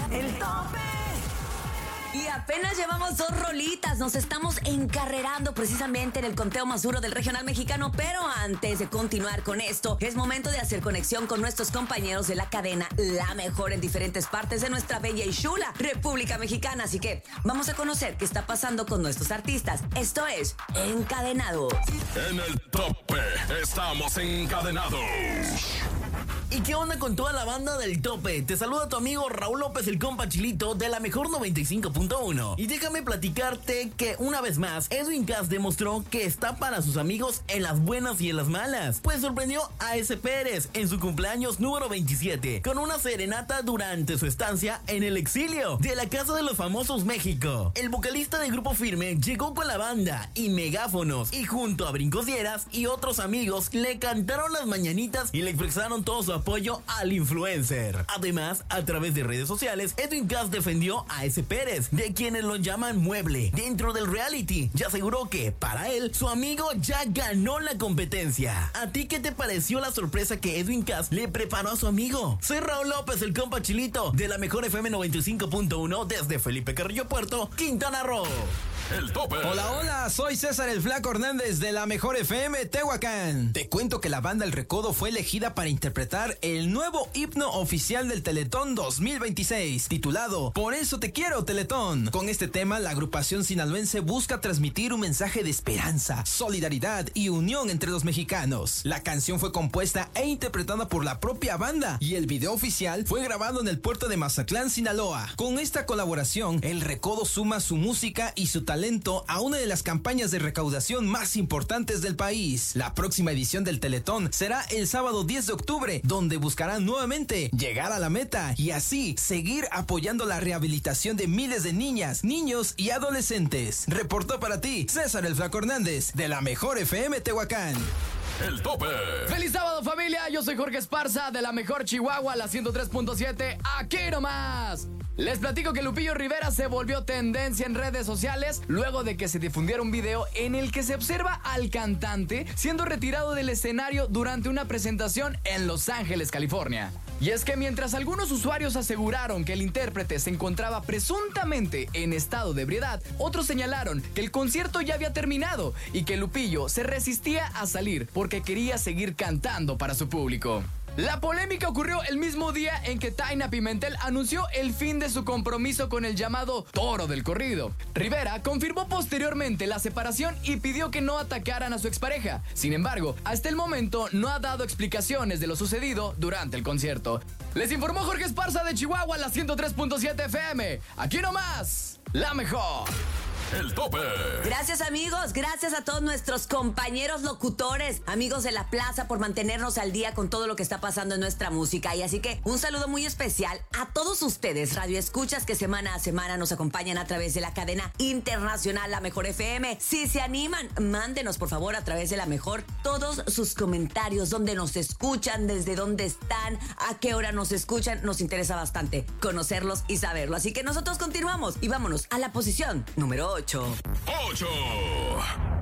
El tope. Y apenas llevamos 2 rolitas, nos estamos encarrerando precisamente en el conteo más duro del regional mexicano, pero antes de continuar con esto, es momento de hacer conexión con nuestros compañeros de la cadena La Mejor en diferentes partes de nuestra bella y chula República Mexicana, así que vamos a conocer qué está pasando con nuestros artistas. Esto es Encadenados. En el tope estamos encadenados. ¿Y qué onda con toda la banda del tope? Te saluda tu amigo Raúl López, el compa Chilito, de La Mejor 95.1. Y déjame platicarte que una vez más, Edwin Cass demostró que está para sus amigos en las buenas y en las malas. Pues sorprendió a S. Pérez en su cumpleaños número 27, con una serenata durante su estancia en el exilio de la Casa de los Famosos México. El vocalista del Grupo Firme llegó con la banda y megáfonos, y junto a Brincos Dieras y otros amigos le cantaron las mañanitas y le expresaron todo su apoyo al influencer. Además, a través de redes sociales, Edwin Cass defendió a S. Pérez, de quienes lo llaman mueble dentro del reality, y aseguró que, para él, su amigo ya ganó la competencia. ¿A ti qué te pareció la sorpresa que Edwin Cass le preparó a su amigo? Soy Raúl López, el compa Chilito, de La Mejor FM 95.1, desde Felipe Carrillo Puerto, Quintana Roo. El tope. Hola, soy César el Flaco Hernández de La Mejor FM Tehuacán. Te cuento que la banda El Recodo fue elegida para interpretar el nuevo himno oficial del Teletón 2026, titulado Por eso te quiero, Teletón. Con este tema, la agrupación sinaloense busca transmitir un mensaje de esperanza, solidaridad y unión entre los mexicanos. La canción fue compuesta e interpretada por la propia banda y el video oficial fue grabado en el puerto de Mazatlán, Sinaloa. Con esta colaboración, El Recodo suma su música y su talento a una de las campañas de recaudación más importantes del país. La próxima edición del Teletón será el sábado 10 de octubre, donde buscarán nuevamente llegar a la meta y así seguir apoyando la rehabilitación de miles de niñas, niños y adolescentes. Reportó para ti César el Flaco Hernández de La Mejor FM Tehuacán. El tope. ¡Feliz sábado, familia! Yo soy Jorge Esparza de La Mejor Chihuahua, la 103.7, aquí nomás. Les platico que Lupillo Rivera se volvió tendencia en redes sociales luego de que se difundiera un video en el que se observa al cantante siendo retirado del escenario durante una presentación en Los Ángeles, California. Y es que mientras algunos usuarios aseguraron que el intérprete se encontraba presuntamente en estado de ebriedad, otros señalaron que el concierto ya había terminado y que Lupillo se resistía a salir porque quería seguir cantando para su público. La polémica ocurrió el mismo día en que Tainá Pimentel anunció el fin de su compromiso con el llamado Toro del Corrido. Rivera confirmó posteriormente la separación y pidió que no atacaran a su expareja. Sin embargo, hasta el momento no ha dado explicaciones de lo sucedido durante el concierto. Les informó Jorge Esparza de Chihuahua, la 103.7 FM. Aquí nomás, La Mejor. El tope. Gracias, amigos, gracias a todos nuestros compañeros locutores, amigos de la plaza, por mantenernos al día con todo lo que está pasando en nuestra música. Y así que un saludo muy especial a todos ustedes, radioescuchas, que semana a semana nos acompañan a través de la cadena internacional La Mejor FM. Si se animan, mándenos por favor a través de La Mejor todos sus comentarios, dónde nos escuchan, desde dónde están, a qué hora nos escuchan. Nos interesa bastante conocerlos y saberlo. Así que nosotros continuamos y vámonos a la posición número 8. 8.